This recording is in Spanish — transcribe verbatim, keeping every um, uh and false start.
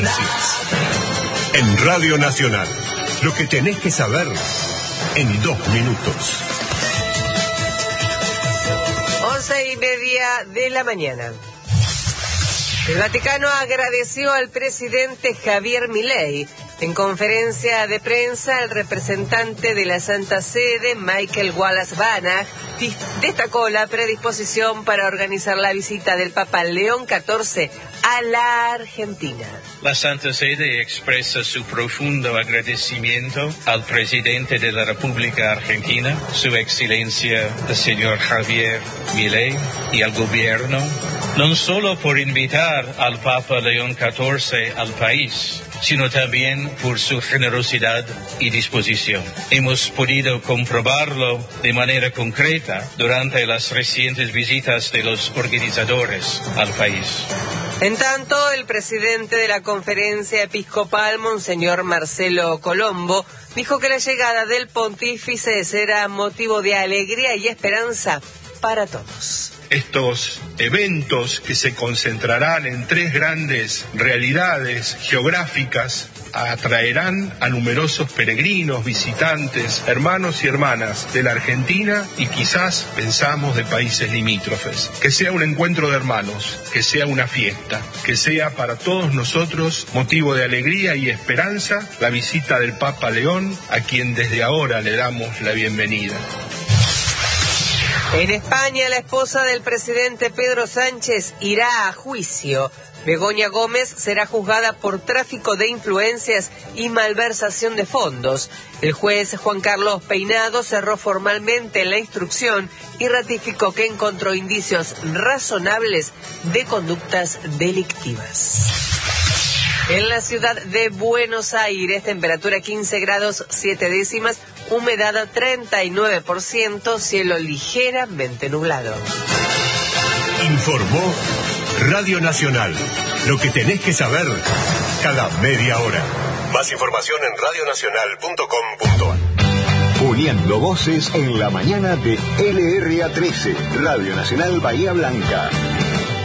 En Radio Nacional, lo que tenés que saber en dos minutos. Once y media de la mañana. El Vaticano agradeció al presidente Javier Milei. En conferencia de prensa, el representante de la Santa Sede, Michael Wallace Banach, destacó la predisposición para organizar la visita del Papa León catorce a la Argentina. La Santa Sede expresa su profundo agradecimiento al presidente de la República Argentina, Su Excelencia el señor Javier Milei, y al gobierno, no solo por invitar al Papa León catorce al país, sino también por su generosidad y disposición. Hemos podido comprobarlo de manera concreta durante las recientes visitas de los organizadores al país. En tanto, el presidente de la Conferencia Episcopal, Monseñor Marcelo Colombo, dijo que la llegada del pontífice será motivo de alegría y esperanza para todos. Estos eventos, que se concentrarán en tres grandes realidades geográficas, atraerán a numerosos peregrinos, visitantes, hermanos y hermanas de la Argentina y quizás, pensamos, de países limítrofes. Que sea un encuentro de hermanos, que sea una fiesta, que sea para todos nosotros motivo de alegría y esperanza la visita del Papa León, a quien desde ahora le damos la bienvenida. En España, la esposa del presidente Pedro Sánchez irá a juicio. Begoña Gómez será juzgada por tráfico de influencias y malversación de fondos. El juez Juan Carlos Peinado cerró formalmente la instrucción y ratificó que encontró indicios razonables de conductas delictivas. En la ciudad de Buenos Aires, temperatura quince grados siete décimas, humedad treinta y nueve por ciento, cielo ligeramente nublado. Informó Radio Nacional, lo que tenés que saber cada media hora. Más información en radio nacional punto com punto a r. Uniendo voces en la mañana de L R A trece, Radio Nacional Bahía Blanca.